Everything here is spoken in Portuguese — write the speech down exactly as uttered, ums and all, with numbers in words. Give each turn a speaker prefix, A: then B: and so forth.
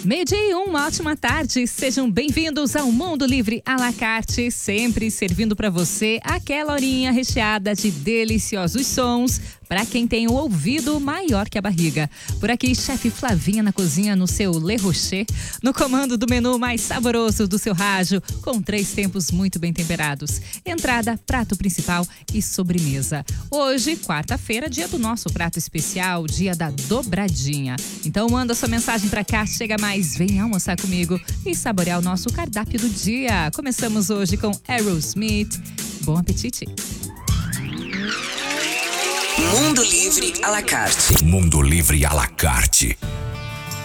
A: Meio-dia e um, uma ótima tarde. Sejam bem-vindos ao Mundo Livre à la carte, sempre servindo para você aquela horinha recheada de deliciosos sons para quem tem o ouvido maior que a barriga. Por aqui, chefe Flavinha na cozinha no seu Le Rocher, no comando do menu mais saboroso do seu rádio, com três tempos muito bem temperados: entrada, prato principal e sobremesa. Hoje, quarta-feira, dia do nosso prato especial, dia da dobradinha. Então manda sua mensagem para cá, chega mais, vem almoçar comigo e saborear o nosso cardápio do dia. Começamos hoje com Aerosmith. Bom apetite!
B: Mundo Livre à la carte.
C: Mundo Livre à la carte.